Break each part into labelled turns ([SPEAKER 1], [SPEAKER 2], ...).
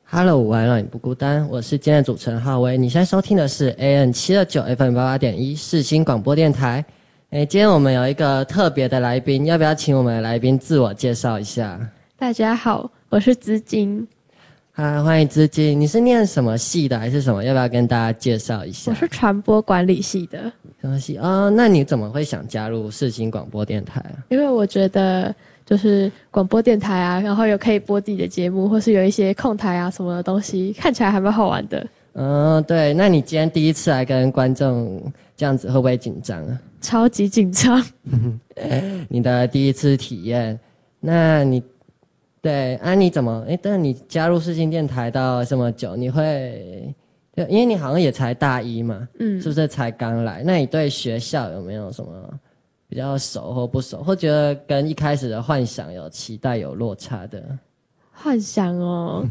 [SPEAKER 1] Hello， 午安，让你不孤单。我是今天的主持人浩威。你现在收听的是 AM729 FM88.1 世新广播电台。今天我们有一个特别的来宾，要不要请我们的来宾自我介绍一下？
[SPEAKER 2] 大家好，我是资金。
[SPEAKER 1] 欢迎资金。你是念什么系的还是什么？要不要跟大家介绍一下？
[SPEAKER 2] 我是传播管理系的。
[SPEAKER 1] 什么系？那你怎么会想加入世新广播电台啊？
[SPEAKER 2] 因为我觉得就是广播电台啊，然后有可以播自己的节目，或是有一些控台啊什么的东西，看起来还蛮好玩的。
[SPEAKER 1] 对，那你今天第一次来跟观众这样子，会不会紧张啊？
[SPEAKER 2] 超级紧张。
[SPEAKER 1] 你的第一次体验，那你对啊？你怎么但你加入世新电台到这么久，你会因为你好像也才大一嘛，是不是才刚来？那你对学校有没有什么比较熟或不熟，或觉得跟一开始的幻想有期待有落差的？
[SPEAKER 2] 幻想哦，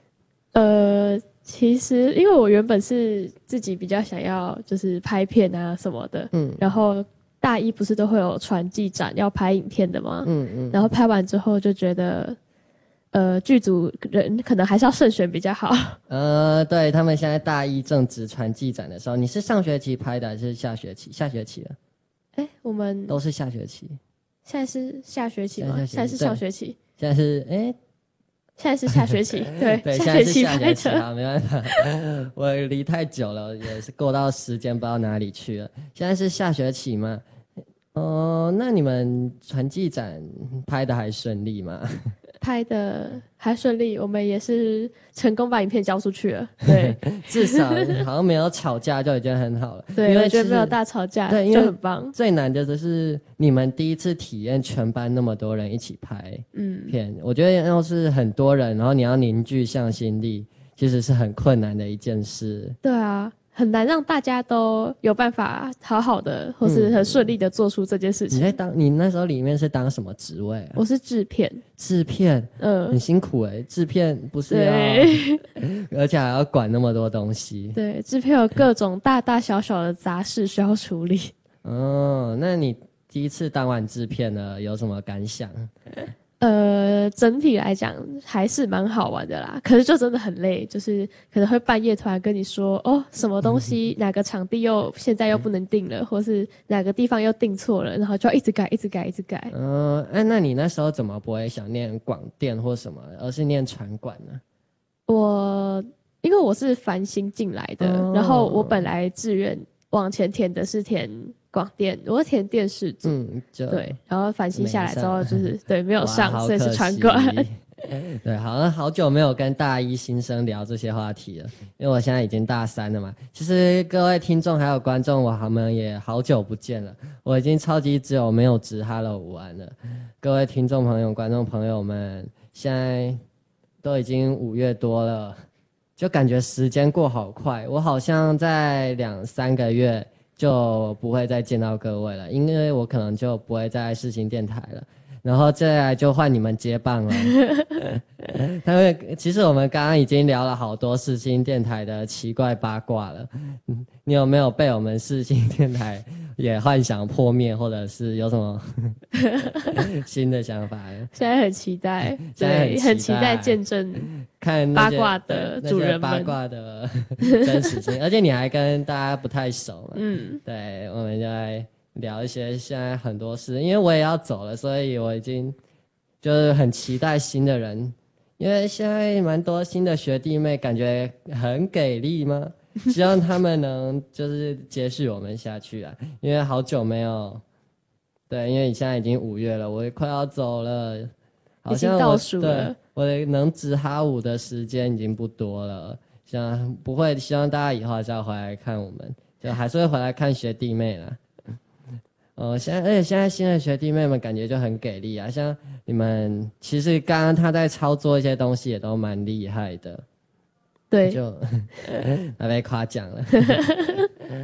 [SPEAKER 2] 其实因为我原本是自己比较想要就是拍片啊什么的，然后大一不是都会有传记展要拍影片的吗？然后拍完之后就觉得，剧组人可能还是要慎选比较好。
[SPEAKER 1] 对，他们现在大一正值传记展的时候，你是上学期拍的还是下学期？下学期了。
[SPEAKER 2] 我们
[SPEAKER 1] 都是下学期。
[SPEAKER 2] 现在是下学期吗？现在是上学期。
[SPEAKER 1] 现在是
[SPEAKER 2] 现在是下学期，对，
[SPEAKER 1] 对，
[SPEAKER 2] 下学期
[SPEAKER 1] 现在是下学期
[SPEAKER 2] 拍
[SPEAKER 1] 啊，没办法，我离太久了，也是过到时间不知道哪里去了。现在是下学期嘛？那你们传记展拍的还顺利吗？
[SPEAKER 2] 拍的还顺利，我们也是成功把影片交出去了。对，
[SPEAKER 1] 至少好像没有吵架就已经很好了。
[SPEAKER 2] 对，
[SPEAKER 1] 因为
[SPEAKER 2] 我觉得没有大吵架，
[SPEAKER 1] 对，
[SPEAKER 2] 就很棒。
[SPEAKER 1] 最难的就是你们第一次体验全班那么多人一起拍片，我觉得要是很多人，然后你要凝聚向心力，其实是很困难的一件事。
[SPEAKER 2] 对啊。很难让大家都有办法好好的，或是很顺利的做出这件事情。
[SPEAKER 1] 你那时候里面是当什么职位啊？
[SPEAKER 2] 我是制片。
[SPEAKER 1] 制片，很辛苦制片不是要，而且还要管那么多东西。
[SPEAKER 2] 对，制片有各种大大小小的杂事需要处理。
[SPEAKER 1] 那你第一次当完制片了，有什么感想？
[SPEAKER 2] 整体来讲还是蛮好玩的啦，可是就真的很累，就是可能会半夜突然跟你说，什么东西哪个场地现在又不能定了，或是哪个地方又定错了，然后就要一直改，一直改，一直改。
[SPEAKER 1] 那你那时候怎么不会想念广电或什么，而是念传管呢？
[SPEAKER 2] 因为我是繁星进来的，然后我本来志愿往前填的是填广电，我是填电视组，对，然后繁星下来之后就是对没有上，所以是传管。
[SPEAKER 1] 对，好久没有跟大一新生聊这些话题了，因为我现在已经大三了嘛。其实各位听众还有观众，我们也好久不见了，我已经超级只有没有直 Hello 午安了。各位听众朋友、观众朋友们，现在都已经5月多了，就感觉时间过好快，我好像在2-3个月就不会再见到各位了，因为我可能就不会在世新电台了，然后接下来就换你们接棒了。其实我们刚刚已经聊了好多世新电台的奇怪八卦了，你有没有被我们世新电台也幻想破灭，或者是有什么新的想法？
[SPEAKER 2] 现在很期待，对，很期待见证
[SPEAKER 1] 看
[SPEAKER 2] 八卦的主人们，
[SPEAKER 1] 八卦的真实性，而且你还跟大家不太熟嘛，对，我们就来聊一些现在很多事，因为我也要走了，所以我已经就是很期待新的人，因为现在蛮多新的学弟妹感觉很给力嘛，希望他们能就是接续我们下去啊，因为好久没有，对，因为你现在已经5月了，我也快要走了，好像
[SPEAKER 2] 已经倒数了，
[SPEAKER 1] 我能值哈5的时间已经不多了，希望大家以后还是要回来看我们，就还是会回来看学弟妹啦。而且现在新的学弟妹们感觉就很给力啊，像你们其实刚刚他在操作一些东西也都蛮厉害的，
[SPEAKER 2] 对，
[SPEAKER 1] 就他被夸奖了。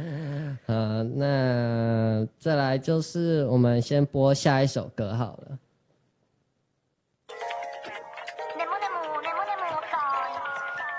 [SPEAKER 1] 那再来就是我们先播下一首歌好了。